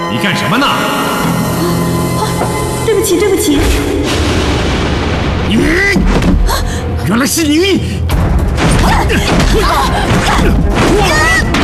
你干什么呢？ 对不起，对不起。 原来是你！